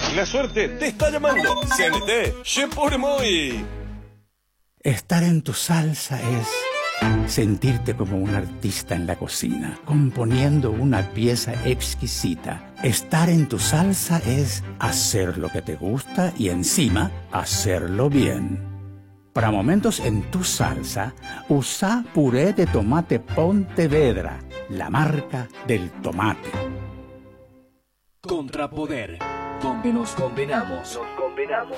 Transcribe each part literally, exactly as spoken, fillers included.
La suerte te está llamando. C N T, je pour moi. Estar en tu salsa es sentirte como un artista en la cocina, componiendo una pieza exquisita. Estar en tu salsa es hacer lo que te gusta y encima hacerlo bien. Para momentos en tu salsa, usa puré de tomate Pontevedra, la marca del tomate. Contrapoder, donde nos condenamos, nos condenamos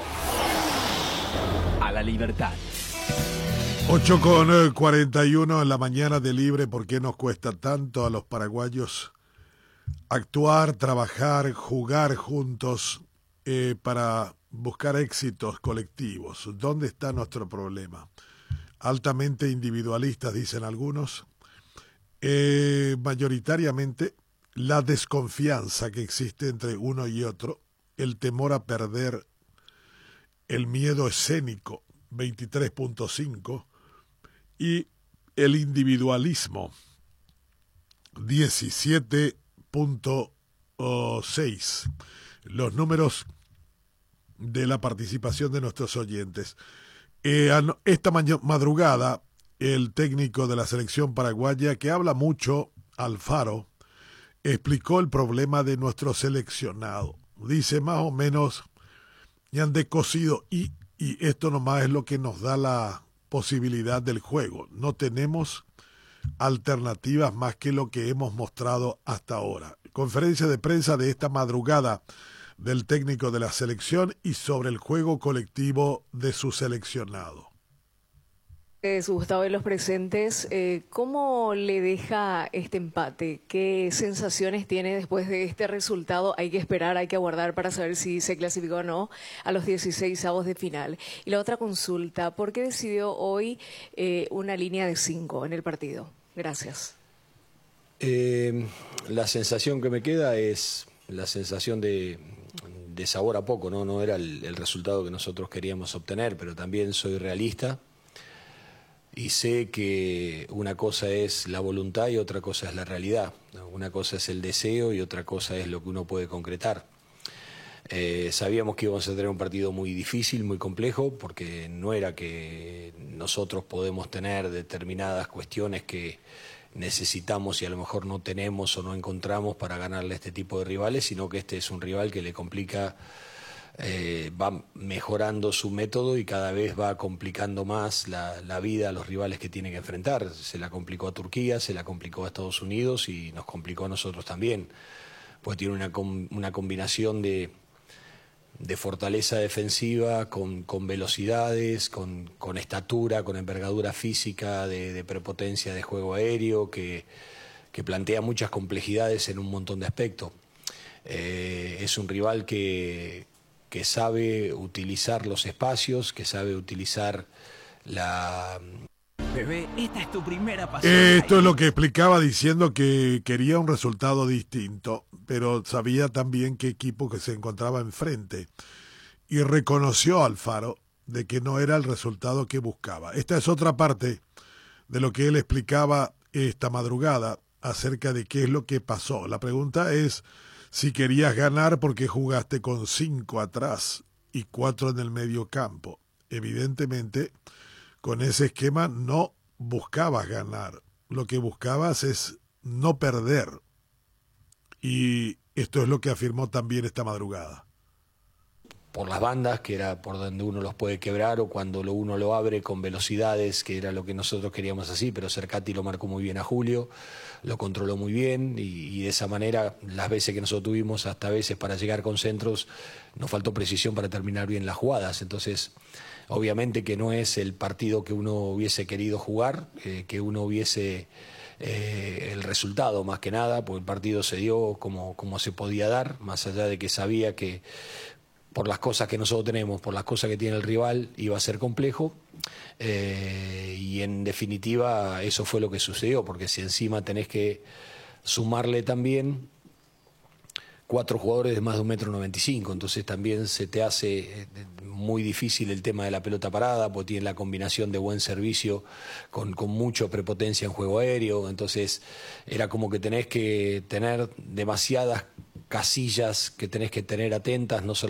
a la libertad. ocho con cuarenta y uno en la mañana de Libre. ¿Por qué nos cuesta tanto a los paraguayos actuar, trabajar, jugar juntos eh, para buscar éxitos colectivos? ¿Dónde está nuestro problema? Altamente individualistas, dicen algunos. Eh, mayoritariamente la desconfianza que existe entre uno y otro, el temor a perder, el miedo escénico, veintitrés punto cinco, y el individualismo, diecisiete punto seis. Los números de la participación de nuestros oyentes. Eh, esta madrugada, el técnico de la selección paraguaya, que habla mucho, Alfaro, explicó el problema de nuestro seleccionado. Dice más o menos, ya han decosido y, y esto nomás es lo que nos da la posibilidad del juego. No tenemos alternativas más que lo que hemos mostrado hasta ahora. Conferencia de prensa de esta madrugada del técnico de la selección y sobre el juego colectivo de su seleccionado. Eh, su Gustavo de los presentes, eh, ¿cómo le deja este empate? ¿Qué sensaciones tiene después de este resultado? Hay que esperar, hay que aguardar para saber si se clasificó o no a los dieciséis avos de final. Y la otra consulta, ¿por qué decidió hoy eh, una línea de cinco en el partido? Gracias. Eh, la sensación que me queda es la sensación de, de sabor a poco, ¿no? No era el, el resultado que nosotros queríamos obtener, pero también soy realista. Y sé que una cosa es la voluntad y otra cosa es la realidad. Una cosa es el deseo y otra cosa es lo que uno puede concretar. Eh, sabíamos que íbamos a tener un partido muy difícil, muy complejo, porque no era que nosotros podemos tener determinadas cuestiones que necesitamos y a lo mejor no tenemos o no encontramos para ganarle a este tipo de rivales, sino que este es un rival que le complica. Eh, va mejorando su método y cada vez va complicando más la, la vida a los rivales que tiene que enfrentar. Se la complicó a Turquía, se la complicó a Estados Unidos y nos complicó a nosotros también. Pues tiene una, una combinación de, de fortaleza defensiva con, con velocidades, con, con estatura, con envergadura física, de, de prepotencia de juego aéreo, que, que plantea muchas complejidades en un montón de aspectos. Eh, es un rival que... que sabe utilizar los espacios, que sabe utilizar la... Bebé, esta es tu primera pasión. Esto es lo que explicaba diciendo que quería un resultado distinto, pero sabía también qué equipo que se encontraba enfrente. Y reconoció a Alfaro de que no era el resultado que buscaba. Esta es otra parte de lo que él explicaba esta madrugada acerca de qué es lo que pasó. La pregunta es... si querías ganar, ¿por qué jugaste con cinco atrás y cuatro en el medio campo? Evidentemente, con ese esquema no buscabas ganar. Lo que buscabas es no perder. Y esto es lo que afirmó también esta madrugada. Por las bandas, que era por donde uno los puede quebrar, o cuando lo, uno lo abre con velocidades, que era lo que nosotros queríamos así, pero Cercati lo marcó muy bien a Julio, lo controló muy bien, y, y de esa manera, las veces que nosotros tuvimos, hasta veces para llegar con centros, nos faltó precisión para terminar bien las jugadas. Entonces, obviamente que no es el partido que uno hubiese querido jugar, eh, que uno hubiese... Eh, el resultado más que nada, porque el partido se dio como, como se podía dar, más allá de que sabía que por las cosas que nosotros tenemos, por las cosas que tiene el rival, iba a ser complejo, eh, y en definitiva eso fue lo que sucedió, porque si encima tenés que sumarle también cuatro jugadores de más de un metro noventa y cinco, entonces también se te hace muy difícil el tema de la pelota parada, porque tiene la combinación de buen servicio con, con mucha prepotencia en juego aéreo, entonces era como que tenés que tener demasiadas casillas que tenés que tener atentas, no solamente